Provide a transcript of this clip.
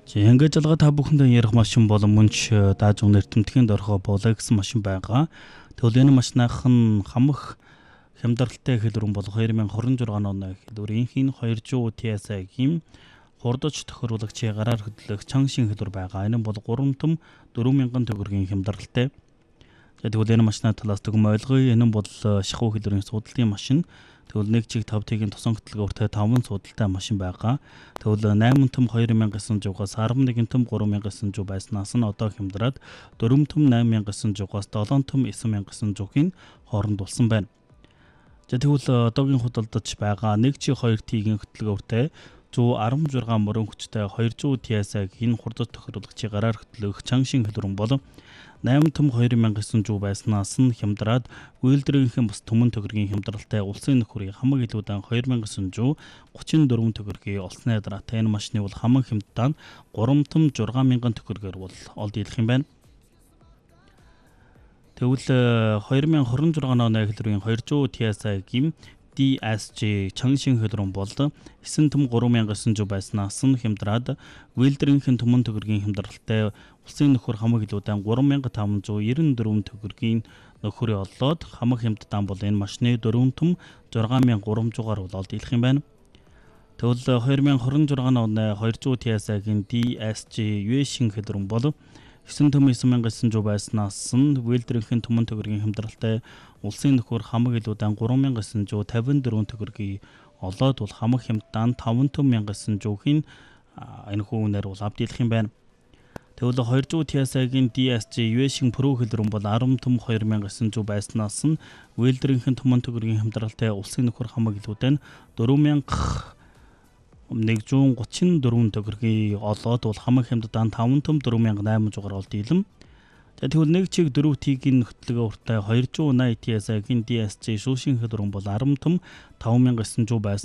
Ингэж алга та бүхэндээ ярих машин болон мөнч дааж нэртэмтгэнд орхоо болоо гэсэн машин байгаа. Тэгвэл энэ машинахан хамах хямдралтай хэлбэрэн бол 2026 оны хэлбэрийн 200 TSI-гийн хурдч тохируулагчийн гараар хөдлөх чан шин хэлбэр байгаа. Энэ бол 3 том 4000 төгрөгийн хямдралтай. Тэгвэл энэ машина талаас түгэм ойлгоё. Энэ бол шахуу хэлбэрийн судалтын машин. Тэгвэл нэг чиг 5T-ийн тусан хөтөлгөөртэй 5 судалтай машин байгаа. Тэгвэл 8 том 2900-аас 11 том 3900 байснаас нь одоо хямдраад 4 том 8900-аас 7 том 9900-ийн хооронд болсон байна. Тэгвэл одоогийн худалдаж байгаа 1G2T-ийн хөтөлгөөртэй 116 мөрөн хүчтэй 200 TSI-гийн хурдч тохируулагчийн гараар хөтлөх чан шин хэлбэрэн бол 8 том 2900 байснаас нь хямдраад үйлдвэрийнхэн бас түмэн төгрөгийн хямдралтай улсын нөхөрийн хамаг илүүдэн 2934 төгрөгийн олсны дараатай энэ машины бол хамаг хямдтаа 3 том 6000 төгрөгөөр бол олд ийлэх юм байна. Тэгвэл 2026 оны хэлбэрийн 200 TSI-гийн DSG чан шин хэлбэрэн бол 9 том 3900 байснаас нь хямдраад үйлдвэрийнхэн түмэн төгрөгийн хямдралтай улсын нөхөр хамаг илүүдэн 3594 төгрөгийн нөхөрөө олоод хамаг хямдтаан бол энэ машины 4 том 6300-аар бол олд ийлэх юм байна. Тэгвэл 2026 оны 200 TSI-гийн DSG U шин хэлбэрэн бол 9 том 9900 байснаас нь үйлдвэрийнхэн түмэн төгрөгийн хямдралтай улсын нөхөр хамаг илүүдэн 3954 төгрөгийн олоод бол хамаг хямдтаан 5 том 1900-ийн энэ хүүнээр бол авд ийлэх юм байна. Тэгвэл 200 TSI-гийн DSG U шин Pro хэлбэрэн бол 10 том 2900 байснаас нь үйлдвэрийнхэн түмэн төгрөгийн хямдралтай улсын нөхөр хамаг илүүдэн 4134 төгрөгийн олоод бол хамаг хямдтаан 5 том 4800-аар олд ийлэм. Тэгвэл нэг чиг 4T-ийн хөтөлгөөртэй 280 TSI-гийн DSG шүүшин хэлбэрэн бол 10 том 5900